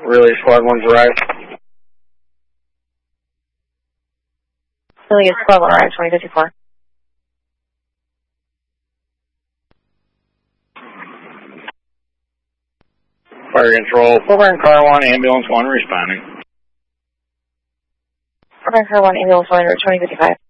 Relay Squad 1's arrived. Relay Squad 1 arrived, 2054. Fire control, Fulbright Car 1, Ambulance 1 responding. Fulbright Car 1, Ambulance 1, 2055.